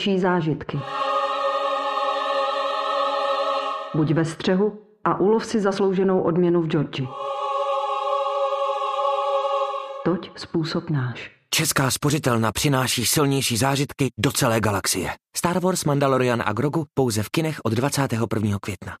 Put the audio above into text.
zážitky. Buď ve střehu a ulov si zaslouženou odměnu v Georgii. Toť způsob náš. Česká spořitelna přináší silnější zážitky do celé galaxie. Star Wars, Mandalorian a Grogu pouze v kinech od 21. května.